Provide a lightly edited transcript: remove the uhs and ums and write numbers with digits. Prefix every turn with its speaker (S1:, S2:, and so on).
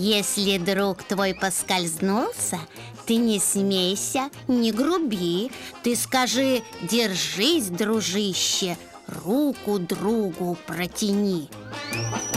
S1: Если друг твой поскользнулся, ты не смейся, не груби. Ты скажи: держись, дружище, руку другу протяни.